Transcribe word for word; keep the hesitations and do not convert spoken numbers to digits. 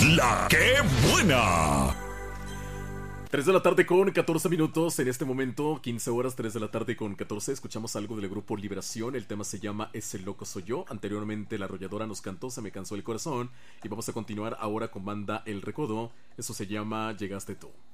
La que buena. tres de la tarde con catorce minutos. En este momento, quince horas, tres de la tarde con catorce. Escuchamos algo del grupo Liberación. El tema se llama Ese loco soy yo. Anteriormente la arrolladora nos cantó Se me cansó el corazón. Y vamos a continuar ahora con banda El Recodo. Eso se llama Llegaste tú.